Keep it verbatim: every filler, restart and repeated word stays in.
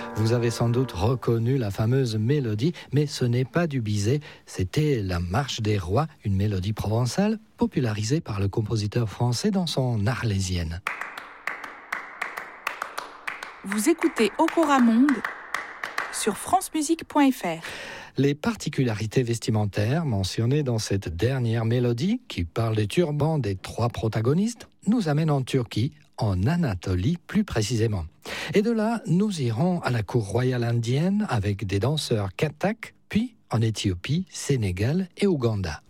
Vous avez sans doute reconnu la fameuse mélodie, mais ce n'est pas du Bizet, c'était la Marche des Rois, une mélodie provençale popularisée par le compositeur français dans son Arlésienne. Vous écoutez Okora Monde sur france musique point f r. Les particularités vestimentaires mentionnées dans cette dernière mélodie, qui parle des turbans des trois protagonistes, nous amènent en Turquie, en Anatolie plus précisément. Et de là, nous irons à la cour royale indienne avec des danseurs kathaks, puis en Éthiopie, Sénégal et Ouganda.